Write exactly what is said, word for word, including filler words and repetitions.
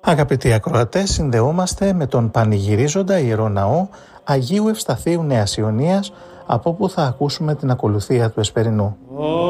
Αγαπητοί ακροατές, συνδεόμαστε με τον πανηγυρίζοντα Ιερό Ναό Αγίου Ευσταθείου Νέας Ιωνίας, από όπου θα ακούσουμε την ακολουθία του Εσπερινού.